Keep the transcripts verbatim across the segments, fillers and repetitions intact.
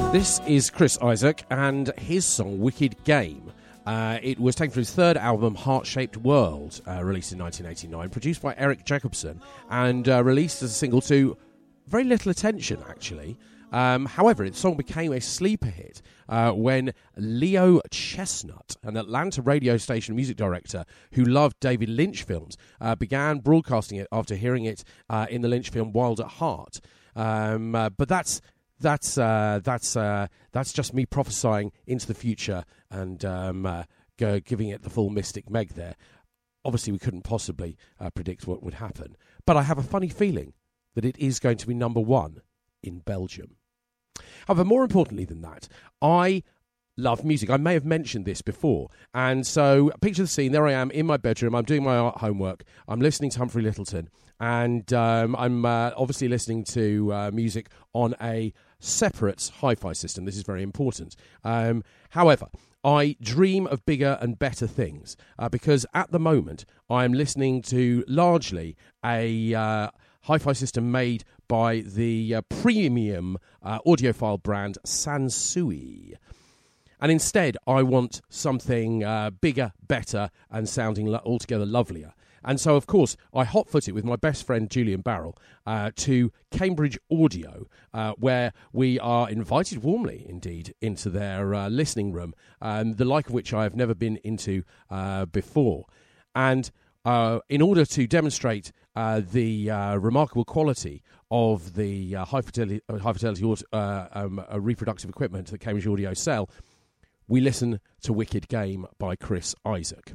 This is Chris Isaak and his song Wicked Game. Uh, it was taken from his third album, Heart-Shaped World, uh, released in nineteen eighty-nine, produced by Eric Jacobson, and uh, released as a single to very little attention, actually. Um, however, the song became a sleeper hit uh, when Leo Chestnut, an Atlanta radio station music director who loved David Lynch films, uh, began broadcasting it after hearing it uh, in the Lynch film Wild at Heart. Um, uh, but that's that's uh, that's uh, that's just me prophesying into the future and um, uh, go, giving it the full Mystic Meg there. Obviously, we couldn't possibly uh, predict what would happen, but I have a funny feeling that it is going to be number one in Belgium. However, more importantly than that, I love music. I may have mentioned this before. And so, picture the scene. There I am in my bedroom. I'm doing my art homework. I'm listening to Humphrey Lyttelton. And um, I'm uh, obviously listening to uh, music on a separate hi-fi system. This is very important. Um, however, I dream of bigger and better things uh, because at the moment I am listening to largely a uh, hi-fi system made by the uh, premium uh, audiophile brand Sansui. And instead, I want something uh, bigger, better, and sounding lo- altogether lovelier. And so, of course, I hot-footed with my best friend Julian Barrell uh, to Cambridge Audio, uh, where we are invited warmly, indeed, into their uh, listening room, um, the like of which I have never been into uh, before. And uh, in order to demonstrate uh, the uh, remarkable quality of the uh, high-fidelity, uh, high-fidelity uh, um, uh, reproductive equipment that Cambridge Audio sell, we listen to Wicked Game by Chris Isaak.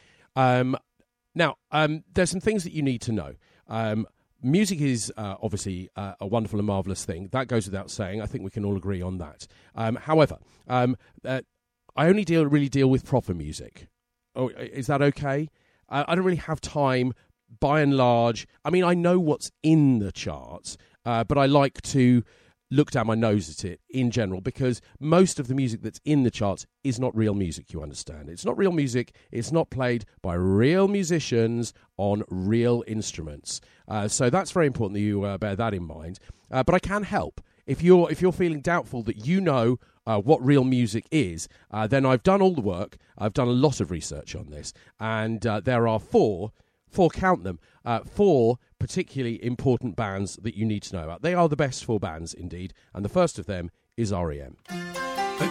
Um, now, um, there's some things that you need to know. Um, music is uh, obviously uh, a wonderful and marvellous thing. That goes without saying. I think we can all agree on that. Um, however, um, uh, I only deal really deal with proper music. Oh, is that okay? I, I don't really have time, by and large. I mean, I know what's in the charts, uh, but I like to look down my nose at it in general because most of the music that's in the charts is not real music, you understand. It's not real music. It's not played by real musicians on real instruments. Uh, so that's very important that you uh, bear that in mind. Uh, but I can help. If you're if you're feeling doubtful that you know uh, what real music is, uh, then I've done all the work. I've done a lot of research on this. And uh, there are four, four, count them, uh, four particularly important bands that you need to know about. They are the best four bands, indeed, and the first of them is R E M.